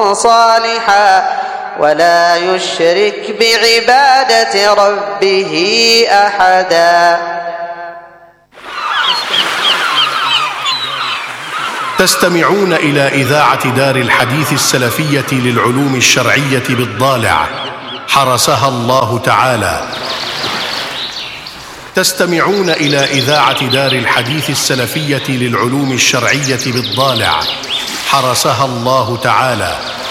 صالحا ولا يشرك بعبادة ربه أحدا. تستمعون إلى إذاعة دار الحديث السلفية للعلوم الشرعية بالضالع حرسها الله تعالى. تستمعون إلى إذاعة دار الحديث السلفية للعلوم الشرعية بالضالع حرسها الله تعالى.